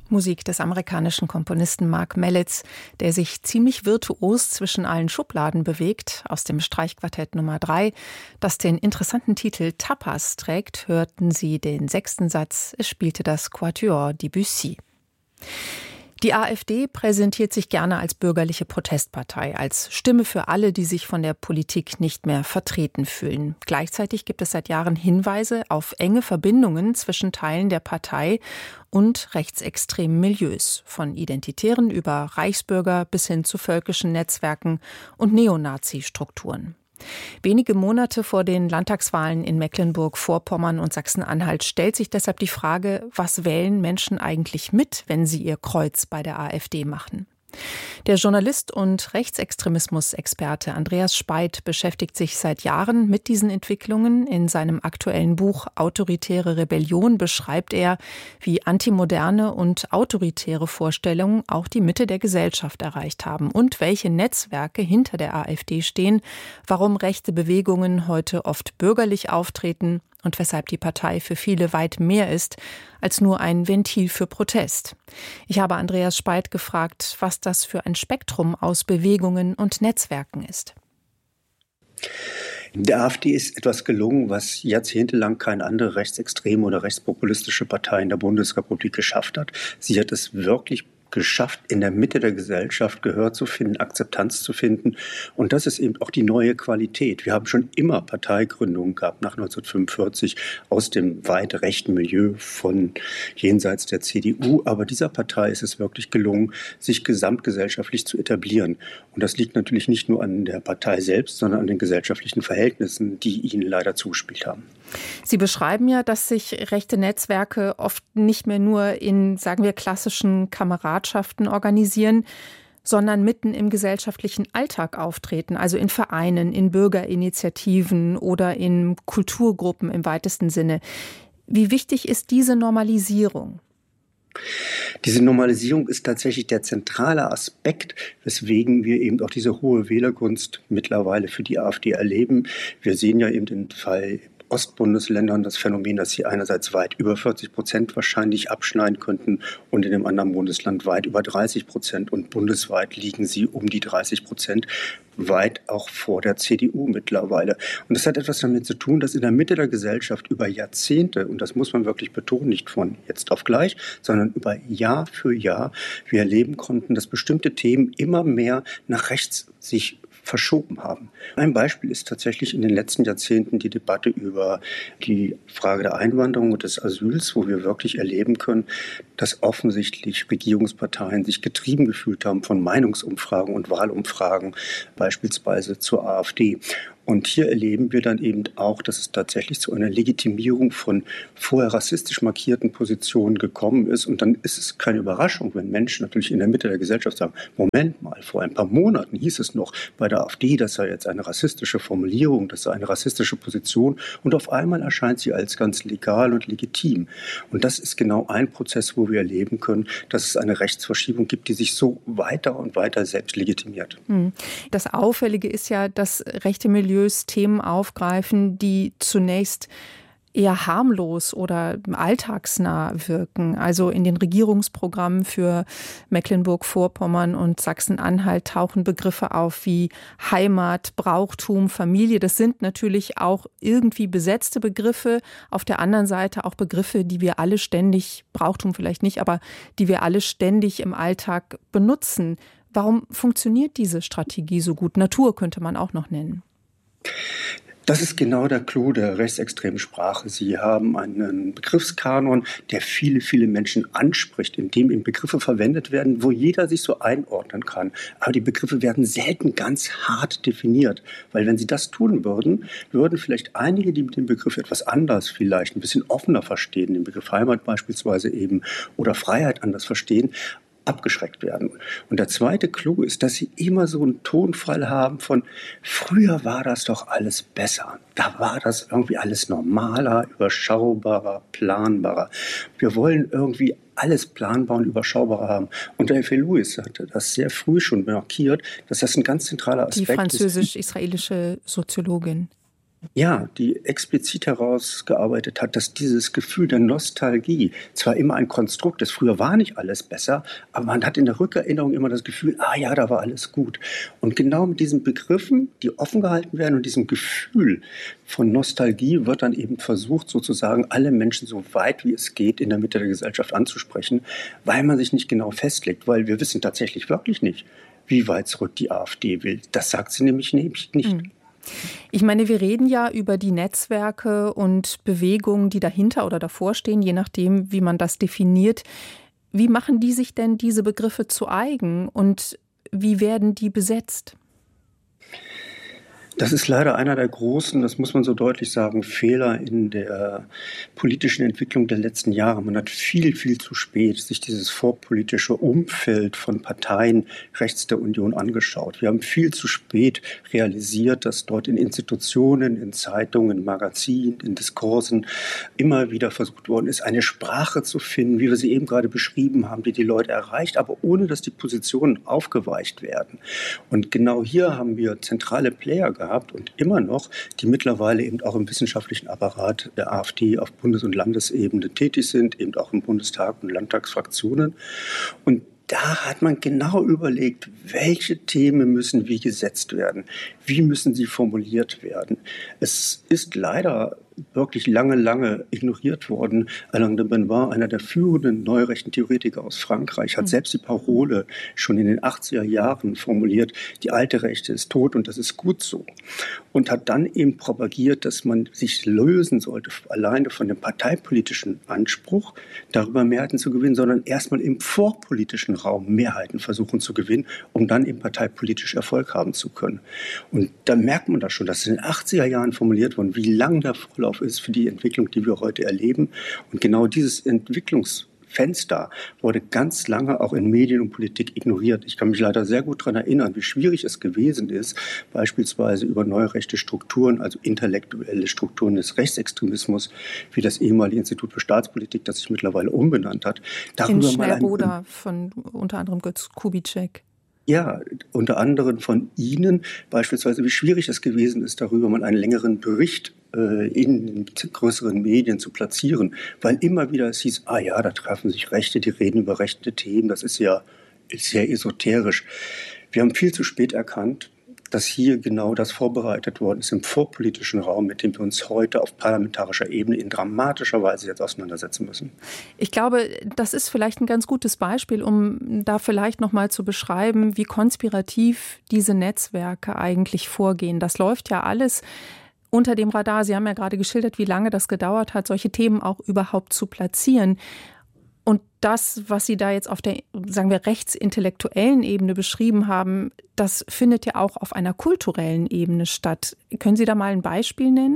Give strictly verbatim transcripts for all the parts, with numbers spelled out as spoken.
Musik des amerikanischen Komponisten Mark Malitz, der sich ziemlich virtuos zwischen allen Schubladen bewegt, aus dem Streichquartett Nummer drei, das den interessanten Titel Tapas trägt, hörten Sie den sechsten Satz, es spielte das Quatuor Debussy. Die AfD präsentiert sich gerne als bürgerliche Protestpartei, als Stimme für alle, die sich von der Politik nicht mehr vertreten fühlen. Gleichzeitig gibt es seit Jahren Hinweise auf enge Verbindungen zwischen Teilen der Partei und rechtsextremen Milieus, von Identitären über Reichsbürger bis hin zu völkischen Netzwerken und Neonazi-Strukturen. Wenige Monate vor den Landtagswahlen in Mecklenburg-Vorpommern und Sachsen-Anhalt stellt sich deshalb die Frage, was wählen Menschen eigentlich mit, wenn sie ihr Kreuz bei der AfD machen? Der Journalist und Rechtsextremismus-Experte Andreas Speit beschäftigt sich seit Jahren mit diesen Entwicklungen. In seinem aktuellen Buch Autoritäre Rebellion beschreibt er, wie antimoderne und autoritäre Vorstellungen auch die Mitte der Gesellschaft erreicht haben und welche Netzwerke hinter der AfD stehen, warum rechte Bewegungen heute oft bürgerlich auftreten und weshalb die Partei für viele weit mehr ist als nur ein Ventil für Protest. Ich habe Andreas Speit gefragt, was das für ein Spektrum aus Bewegungen und Netzwerken ist. Der AfD ist etwas gelungen, was jahrzehntelang keine andere rechtsextreme oder rechtspopulistische Partei in der Bundesrepublik geschafft hat. Sie hat es wirklich geschafft, in der Mitte der Gesellschaft Gehör zu finden, Akzeptanz zu finden. Und das ist eben auch die neue Qualität. Wir haben schon immer Parteigründungen gehabt nach neunzehnhundertfünfundvierzig aus dem weit rechten Milieu von jenseits der C D U. Aber dieser Partei ist es wirklich gelungen, sich gesamtgesellschaftlich zu etablieren. Und das liegt natürlich nicht nur an der Partei selbst, sondern an den gesellschaftlichen Verhältnissen, die ihnen leider zugespielt haben. Sie beschreiben ja, dass sich rechte Netzwerke oft nicht mehr nur in, sagen wir, klassischen Kameradschaften organisieren, sondern mitten im gesellschaftlichen Alltag auftreten, also in Vereinen, in Bürgerinitiativen oder in Kulturgruppen im weitesten Sinne. Wie wichtig ist diese Normalisierung? Diese Normalisierung ist tatsächlich der zentrale Aspekt, weswegen wir eben auch diese hohe Wählergunst mittlerweile für die AfD erleben. Wir sehen ja eben den Fall Ostbundesländern das Phänomen, dass sie einerseits weit über vierzig Prozent wahrscheinlich abschneiden könnten und in dem anderen Bundesland weit über dreißig Prozent. Und bundesweit liegen sie um die dreißig Prozent, weit auch vor der C D U mittlerweile. Und das hat etwas damit zu tun, dass in der Mitte der Gesellschaft über Jahrzehnte, und das muss man wirklich betonen, nicht von jetzt auf gleich, sondern über Jahr für Jahr, wir erleben konnten, dass bestimmte Themen immer mehr nach rechts sich verschoben haben. Ein Beispiel ist tatsächlich in den letzten Jahrzehnten die Debatte über die Frage der Einwanderung und des Asyls, wo wir wirklich erleben können, dass offensichtlich Regierungsparteien sich getrieben gefühlt haben von Meinungsumfragen und Wahlumfragen, beispielsweise zur AfD. Und hier erleben wir dann eben auch, dass es tatsächlich zu einer Legitimierung von vorher rassistisch markierten Positionen gekommen ist. Und dann ist es keine Überraschung, wenn Menschen natürlich in der Mitte der Gesellschaft sagen, Moment mal, vor ein paar Monaten hieß es noch bei der AfD, das sei jetzt eine rassistische Formulierung, das sei eine rassistische Position. Und auf einmal erscheint sie als ganz legal und legitim. Und das ist genau ein Prozess, wo wir erleben können, dass es eine Rechtsverschiebung gibt, die sich so weiter und weiter selbst legitimiert. Das Auffällige ist ja, dass rechte Milieu Themen aufgreifen, die zunächst eher harmlos oder alltagsnah wirken. Also in den Regierungsprogrammen für Mecklenburg-Vorpommern und Sachsen-Anhalt tauchen Begriffe auf wie Heimat, Brauchtum, Familie. Das sind natürlich auch irgendwie besetzte Begriffe. Auf der anderen Seite auch Begriffe, die wir alle ständig, Brauchtum vielleicht nicht, aber die wir alle ständig im Alltag benutzen. Warum funktioniert diese Strategie so gut? Natur könnte man auch noch nennen. Das ist genau der Clou der rechtsextremen Sprache. Sie haben einen Begriffskanon, der viele, viele Menschen anspricht, in dem eben Begriffe verwendet werden, wo jeder sich so einordnen kann. Aber die Begriffe werden selten ganz hart definiert, weil wenn sie das tun würden, würden vielleicht einige, die mit dem Begriff etwas anders vielleicht ein bisschen offener verstehen, den Begriff Heimat beispielsweise eben oder Freiheit anders verstehen, abgeschreckt werden. Und der zweite Clou ist, dass sie immer so einen Tonfall haben von, früher war das doch alles besser. Da war das irgendwie alles normaler, überschaubarer, planbarer. Wir wollen irgendwie alles planbar und überschaubarer haben. Und der F A. Lewis hatte das sehr früh schon markiert, dass das ein ganz zentraler Aspekt ist. Die französisch-israelische Soziologin. Ja, die explizit herausgearbeitet hat, dass dieses Gefühl der Nostalgie zwar immer ein Konstrukt ist, früher war nicht alles besser, aber man hat in der Rückerinnerung immer das Gefühl, ah ja, da war alles gut. Und genau mit diesen Begriffen, die offen gehalten werden und diesem Gefühl von Nostalgie wird dann eben versucht, sozusagen alle Menschen so weit wie es geht in der Mitte der Gesellschaft anzusprechen, weil man sich nicht genau festlegt, weil wir wissen tatsächlich wirklich nicht, wie weit zurück die AfD will. Das sagt sie nämlich nicht. Mhm. Ich meine, wir reden ja über die Netzwerke und Bewegungen, die dahinter oder davor stehen, je nachdem, wie man das definiert. Wie machen die sich denn diese Begriffe zu eigen und wie werden die besetzt? Das ist leider einer der großen, das muss man so deutlich sagen, Fehler in der politischen Entwicklung der letzten Jahre. Man hat viel, viel zu spät sich dieses vorpolitische Umfeld von Parteien rechts der Union angeschaut. Wir haben viel zu spät realisiert, dass dort in Institutionen, in Zeitungen, in Magazinen, in Diskursen immer wieder versucht worden ist, eine Sprache zu finden, wie wir sie eben gerade beschrieben haben, die die Leute erreicht, aber ohne, dass die Positionen aufgeweicht werden. Und genau hier haben wir zentrale Player gehabt, gehabt und immer noch, die mittlerweile eben auch im wissenschaftlichen Apparat der AfD auf Bundes- und Landesebene tätig sind, eben auch im Bundestag und Landtagsfraktionen. Und da hat man genau überlegt, welche Themen müssen wie gesetzt werden, wie müssen sie formuliert werden. Es ist leider wirklich lange, lange ignoriert worden. Alain de Benoit, einer der führenden neurechten Theoretiker aus Frankreich, hat selbst die Parole schon in den achtziger Jahren formuliert, die alte Rechte ist tot und das ist gut so. Und hat dann eben propagiert, dass man sich lösen sollte, alleine von dem parteipolitischen Anspruch, darüber Mehrheiten zu gewinnen, sondern erstmal im vorpolitischen Raum Mehrheiten versuchen zu gewinnen, um dann eben parteipolitisch Erfolg haben zu können. Und da merkt man das schon, dass in den achtziger Jahren formuliert wurde, wie lang der Vorlauf ist für die Entwicklung, die wir heute erleben. Und genau dieses Entwicklungsfenster wurde ganz lange auch in Medien und Politik ignoriert. Ich kann mich leider sehr gut daran erinnern, wie schwierig es gewesen ist, beispielsweise über neurechte Strukturen, also intellektuelle Strukturen des Rechtsextremismus, wie das ehemalige Institut für Staatspolitik, das sich mittlerweile umbenannt hat. Darüber in Schnellboda von unter anderem Götz Kubitschek. Ja, unter anderem von Ihnen beispielsweise, wie schwierig es gewesen ist, darüber mal einen längeren Bericht äh, in größeren Medien zu platzieren, weil immer wieder es hieß, ah ja, da treffen sich Rechte, die reden über rechte Themen, das ist ja sehr esoterisch. Wir haben viel zu spät erkannt, dass hier genau das vorbereitet worden ist im vorpolitischen Raum, mit dem wir uns heute auf parlamentarischer Ebene in dramatischer Weise jetzt auseinandersetzen müssen. Ich glaube, das ist vielleicht ein ganz gutes Beispiel, um da vielleicht noch mal zu beschreiben, wie konspirativ diese Netzwerke eigentlich vorgehen. Das läuft ja alles unter dem Radar. Sie haben ja gerade geschildert, wie lange das gedauert hat, solche Themen auch überhaupt zu platzieren. Und das, was Sie da jetzt auf der, sagen wir, rechtsintellektuellen Ebene beschrieben haben, das findet ja auch auf einer kulturellen Ebene statt. Können Sie da mal ein Beispiel nennen?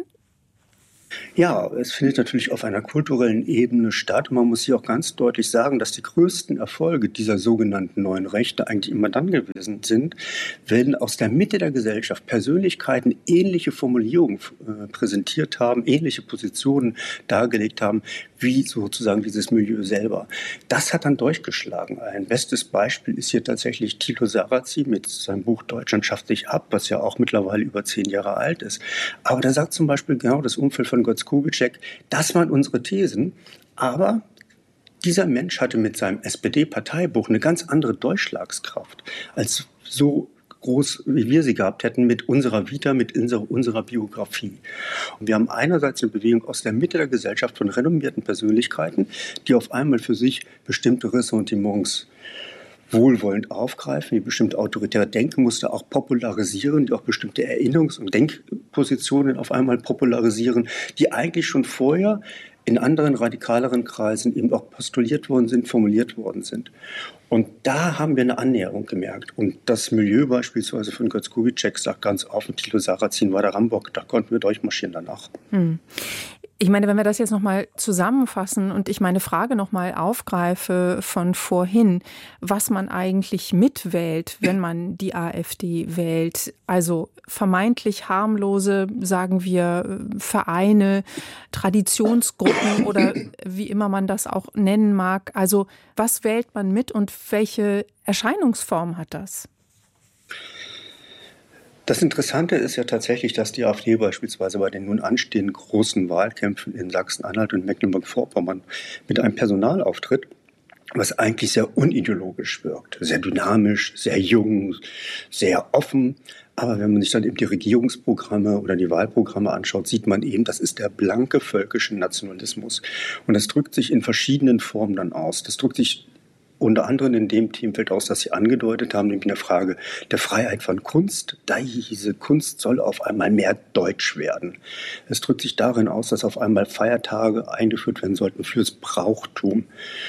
Ja, es findet natürlich auf einer kulturellen Ebene statt. Und man muss hier auch ganz deutlich sagen, dass die größten Erfolge dieser sogenannten neuen Rechte eigentlich immer dann gewesen sind, wenn aus der Mitte der Gesellschaft Persönlichkeiten ähnliche Formulierungen äh, präsentiert haben, ähnliche Positionen dargelegt haben, wie sozusagen dieses Milieu selber. Das hat dann durchgeschlagen. Ein bestes Beispiel ist hier tatsächlich Thilo Sarrazin mit seinem Buch Deutschland schafft sich ab, was ja auch mittlerweile über zehn Jahre alt ist. Aber da sagt zum Beispiel genau das Umfeld von Götz Kubitschek, das waren unsere Thesen, aber dieser Mensch hatte mit seinem S P D-Parteibuch eine ganz andere Durchschlagskraft als so groß, wie wir sie gehabt hätten mit unserer Vita, mit unserer, unserer Biografie. Und wir haben einerseits eine Bewegung aus der Mitte der Gesellschaft von renommierten Persönlichkeiten, die auf einmal für sich bestimmte Ressentiments wohlwollend aufgreifen, die bestimmte autoritäre Denkmuster auch popularisieren, die auch bestimmte Erinnerungs- und Denkpositionen auf einmal popularisieren, die eigentlich schon vorher in anderen radikaleren Kreisen eben auch postuliert worden sind, formuliert worden sind. Und da haben wir eine Annäherung gemerkt. Und das Milieu beispielsweise von Götz Kubitschek sagt ganz offen, Thilo Sarrazin war der Rambock, da konnten wir durchmarschieren danach. Hm. Ich meine, wenn wir das jetzt nochmal zusammenfassen und ich meine Frage nochmal aufgreife von vorhin, was man eigentlich mitwählt, wenn man die AfD wählt, also vermeintlich harmlose, sagen wir, Vereine, Traditionsgruppen oder wie immer man das auch nennen mag, also was wählt man mit und welche Erscheinungsform hat das? Das Interessante ist ja tatsächlich, dass die AfD beispielsweise bei den nun anstehenden großen Wahlkämpfen in Sachsen-Anhalt und Mecklenburg-Vorpommern mit einem Personal auftritt, was eigentlich sehr unideologisch wirkt, sehr dynamisch, sehr jung, sehr offen. Aber wenn man sich dann eben die Regierungsprogramme oder die Wahlprogramme anschaut, sieht man eben, das ist der blanke völkische Nationalismus. Und das drückt sich in verschiedenen Formen dann aus. Das drückt sich unter anderem in dem Themenfeld aus, das Sie angedeutet haben, nämlich in der Frage der Freiheit von Kunst. Diese Kunst soll auf einmal mehr deutsch werden. Es drückt sich darin aus, dass auf einmal Feiertage eingeführt werden sollten fürs Brauchtum.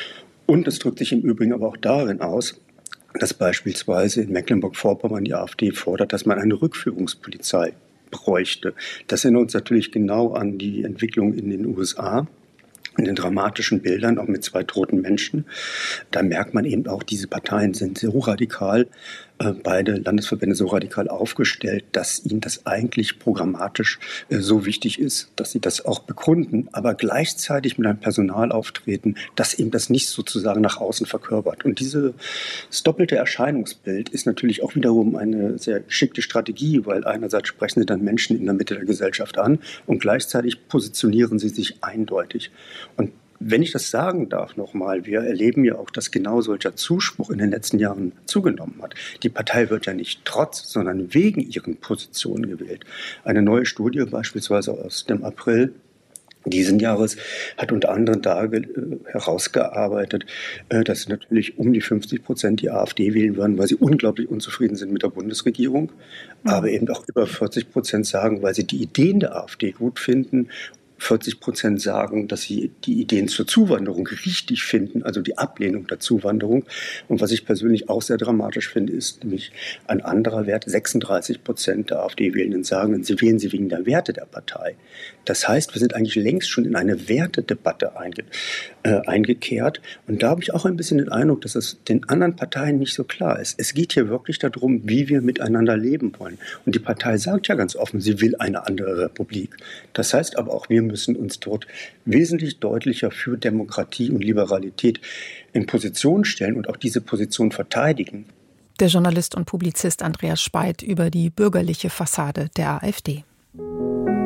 Und es drückt sich im Übrigen aber auch darin aus, dass beispielsweise in Mecklenburg-Vorpommern die AfD fordert, dass man eine Rückführungspolizei bräuchte. Das erinnert uns natürlich genau an die Entwicklung in den U S A. In den dramatischen Bildern, auch mit zwei toten Menschen. Da merkt man eben auch, diese Parteien sind so radikal, äh, beide Landesverbände so radikal aufgestellt, dass ihnen das eigentlich programmatisch äh, so wichtig ist, dass sie das auch begründen, aber gleichzeitig mit einem Personal auftreten, das eben das nicht sozusagen nach außen verkörpert. Und dieses doppelte Erscheinungsbild ist natürlich auch wiederum eine sehr geschickte Strategie, weil einerseits sprechen sie dann Menschen in der Mitte der Gesellschaft an und gleichzeitig positionieren sie sich eindeutig. Und wenn ich das sagen darf nochmal, wir erleben ja auch, dass genau solcher Zuspruch in den letzten Jahren zugenommen hat. Die Partei wird ja nicht trotz, sondern wegen ihren Positionen gewählt. Eine neue Studie beispielsweise aus dem April diesen Jahres hat unter anderem da äh, herausgearbeitet, äh, dass natürlich um die fünfzig Prozent die AfD wählen würden, weil sie unglaublich unzufrieden sind mit der Bundesregierung, mhm. aber eben auch über vierzig Prozent sagen, weil sie die Ideen der AfD gut finden. vierzig Prozent sagen, dass sie die Ideen zur Zuwanderung richtig finden, also die Ablehnung der Zuwanderung. Und was ich persönlich auch sehr dramatisch finde, ist nämlich ein anderer Wert. sechsunddreißig Prozent der AfD-Wählenden sagen, sie wählen sie wegen der Werte der Partei. Das heißt, wir sind eigentlich längst schon in eine Wertedebatte einge, äh, eingekehrt. Und da habe ich auch ein bisschen den Eindruck, dass es den anderen Parteien nicht so klar ist. Es geht hier wirklich darum, wie wir miteinander leben wollen. Und die Partei sagt ja ganz offen, sie will eine andere Republik. Das heißt aber auch, wir müssen uns dort wesentlich deutlicher für Demokratie und Liberalität in Position stellen und auch diese Position verteidigen. Der Journalist und Publizist Andreas Speit über die bürgerliche Fassade der AfD.